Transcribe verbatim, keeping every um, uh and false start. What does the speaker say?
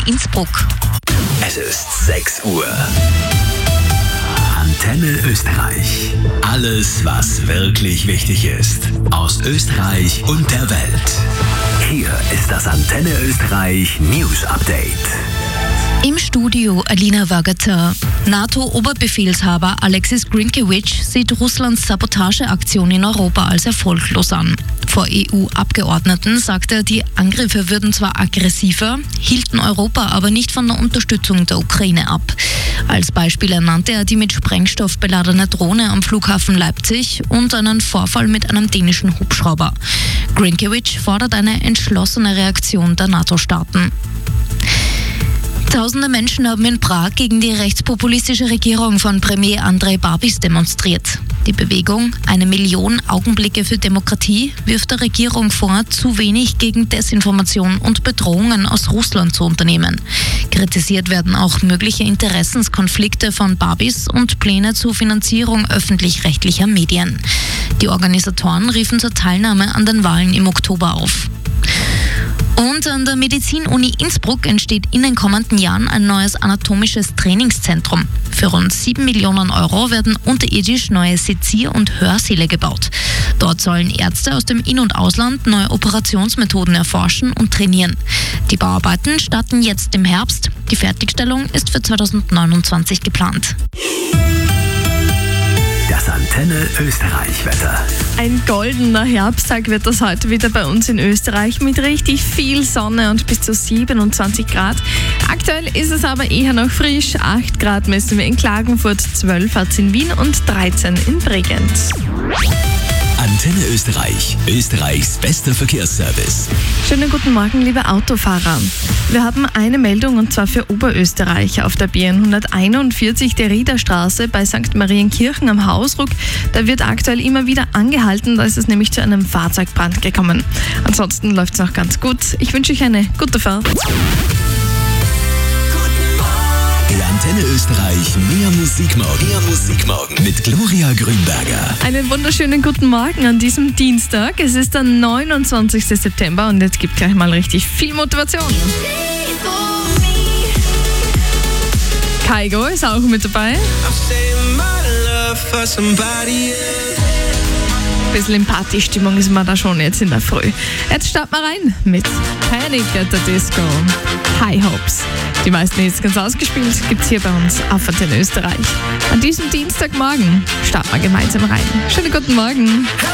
Innsbruck. Es ist sechs Uhr. Antenne Österreich. Alles, was wirklich wichtig ist. Aus Österreich und der Welt. Hier ist das Antenne Österreich News Update. Im Studio Alina Wagater. NATO-Oberbefehlshaber Alexis Grynkewicz sieht Russlands Sabotageaktion in Europa als erfolglos an. Vor E U-Abgeordneten sagte er, die Angriffe würden zwar aggressiver, hielten Europa aber nicht von der Unterstützung der Ukraine ab. Als Beispiele nannte er die mit Sprengstoff beladene Drohne am Flughafen Leipzig und einen Vorfall mit einem dänischen Hubschrauber. Grynkewicz fordert eine entschlossene Reaktion der NATO-Staaten. Tausende Menschen haben in Prag gegen die rechtspopulistische Regierung von Premier Andrej Babis demonstriert. Die Bewegung Eine Million Augenblicke für Demokratie wirft der Regierung vor, zu wenig gegen Desinformation und Bedrohungen aus Russland zu unternehmen. Kritisiert werden auch mögliche Interessenskonflikte von Babis und Pläne zur Finanzierung öffentlich-rechtlicher Medien. Die Organisatoren riefen zur Teilnahme an den Wahlen im Oktober auf. Und an der Medizin-Uni Innsbruck entsteht in den kommenden Jahren ein neues anatomisches Trainingszentrum. Für rund sieben Millionen Euro werden unterirdisch neue Sezier- und Hörsäle gebaut. Dort sollen Ärzte aus dem In- und Ausland neue Operationsmethoden erforschen und trainieren. Die Bauarbeiten starten jetzt im Herbst. Die Fertigstellung ist für zweitausendneunundzwanzig geplant. Das Antenne Österreich Wetter. Ein goldener Herbsttag wird das heute wieder bei uns in Österreich mit richtig viel Sonne und bis zu siebenundzwanzig Grad. Aktuell ist es aber eher noch frisch. acht Grad messen wir in Klagenfurt, zwölf hat es in Wien und dreizehn in Bregenz. Antenne Österreich, Österreichs bester Verkehrsservice. Schönen guten Morgen, liebe Autofahrer. Wir haben eine Meldung und zwar für Oberösterreich auf der B N hunderteinundvierzig der Riederstraße bei Sankt Marienkirchen am Hausruck. Da wird aktuell immer wieder angehalten, da ist es nämlich zu einem Fahrzeugbrand gekommen. Ansonsten läuft es noch ganz gut. Ich wünsche euch eine gute Fahrt. Der Antenne Österreich mehr Musikmorgen. Mehr Musikmorgen mit Gloria Grünberger. Einen wunderschönen guten Morgen an diesem Dienstag. Es ist der neunundzwanzigsten September und jetzt gibt gleich mal richtig viel Motivation. Kygo ist auch mit dabei. Ein bisschen in Partystimmung ist man da schon jetzt in der Früh. Jetzt starten wir rein mit Panic at the Disco. High Hopes. Die meisten Hits ganz ausgespielt gibt es hier bei uns auf Antenne Österreich. An diesem Dienstagmorgen starten wir gemeinsam rein. Schönen guten Morgen.